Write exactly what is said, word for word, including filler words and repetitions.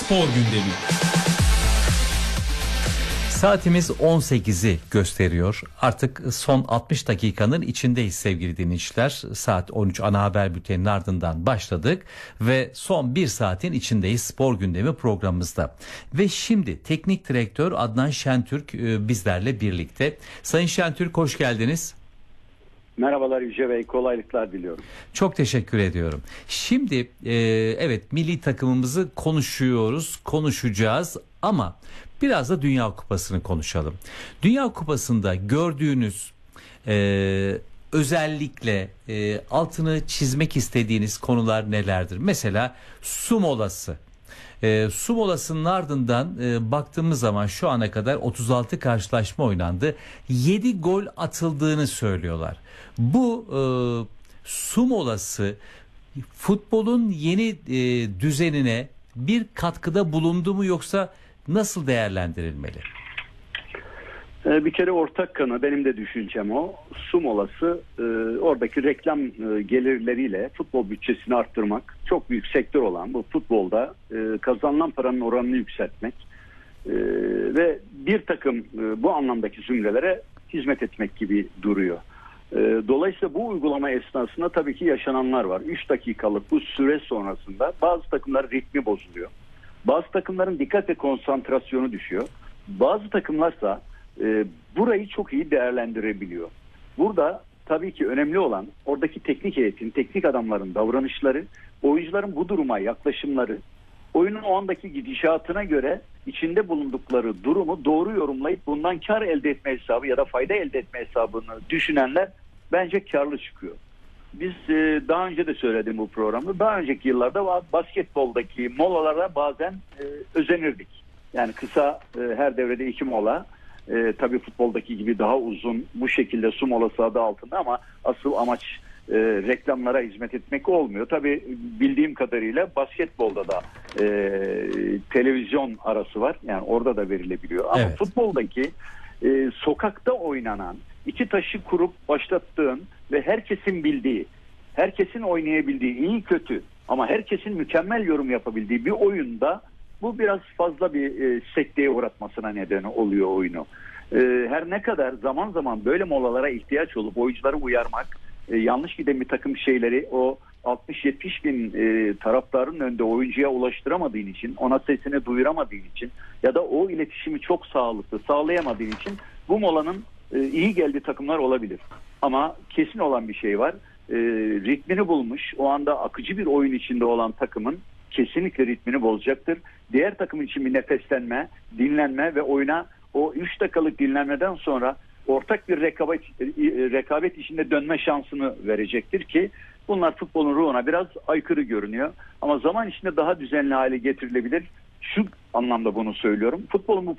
Spor Gündemi. Saatimiz on sekizi gösteriyor. Artık son altmış dakikanın içindeyiz sevgili dinleyiciler. Saat on üç ana haber bülteninin ardından başladık ve son bir saatin içindeyiz Spor Gündemi programımızda. Ve şimdi teknik direktör Adnan Şentürk bizlerle birlikte. Sayın Şentürk, hoş geldiniz. Merhabalar Yüce Bey, kolaylıklar diliyorum. Çok teşekkür ediyorum. Şimdi e, evet milli takımımızı konuşuyoruz, konuşacağız ama biraz da Dünya Kupası'nı konuşalım. Dünya Kupası'nda gördüğünüz e, özellikle e, altını çizmek istediğiniz konular nelerdir? Mesela su molası. E, su molasının ardından e, baktığımız zaman şu ana kadar otuz altı karşılaşma oynandı. yedi gol atıldığını söylüyorlar. Bu e, su molası futbolun yeni e, düzenine bir katkıda bulundu mu, yoksa nasıl değerlendirilmeli? Bir kere ortak kanı, benim de düşüncem o. Su molası, oradaki reklam gelirleriyle futbol bütçesini arttırmak, çok büyük sektör olan bu futbolda kazanılan paranın oranını yükseltmek ve bir takım bu anlamdaki zümrelere hizmet etmek gibi duruyor. Dolayısıyla bu uygulama esnasında tabii ki yaşananlar var. üç dakikalık bu süre sonrasında bazı takımlar ritmi bozuluyor. Bazı takımların dikkat ve konsantrasyonu düşüyor. Bazı takımlarsa e, burayı çok iyi değerlendirebiliyor. Burada tabii ki önemli olan oradaki teknik heyetin, teknik adamların davranışları, oyuncuların bu duruma yaklaşımları, oyunun o andaki gidişatına göre içinde bulundukları durumu doğru yorumlayıp bundan kar elde etme hesabı ya da fayda elde etme hesabını düşünenler bence karlı çıkıyor. Biz e, daha önce de söyledim bu programda. Daha önceki yıllarda basketboldaki molalara bazen e, özenirdik. Yani kısa, e, her devrede iki mola. E, tabii futboldaki gibi daha uzun, bu şekilde su molası adı altında, ama asıl amaç e, reklamlara hizmet etmek olmuyor. Tabii bildiğim kadarıyla basketbolda da e, televizyon arası var. Yani orada da verilebiliyor. Ama evet, futboldaki e, sokakta oynanan, iki taşı kurup başlattığın ve herkesin bildiği, herkesin oynayabildiği, iyi kötü ama herkesin mükemmel yorum yapabildiği bir oyunda bu biraz fazla bir e, sekteye uğratmasına neden oluyor oyunu. E, her ne kadar zaman zaman böyle molalara ihtiyaç olup oyuncuları uyarmak, e, yanlış giden bir takım şeyleri o altmış yetmiş bin e, taraftarın önünde oyuncuya ulaştıramadığın için, ona sesini duyuramadığın için ya da o iletişimi çok sağlıklı sağlayamadığın için bu molanın e, iyi geldiği takımlar olabilir. Ama kesin olan bir şey var. E, ritmini bulmuş, o anda akıcı bir oyun içinde olan takımın kesinlikle ritmini bozacaktır. Diğer takım için bir nefeslenme, dinlenme ve oyuna o üç dakikalık dinlenmeden sonra ortak bir rekabet, rekabet içinde dönme şansını verecektir ki bunlar futbolun ruhuna biraz aykırı görünüyor. Ama zaman içinde daha düzenli hale getirilebilir. Şu anlamda bunu söylüyorum. Futbolun bu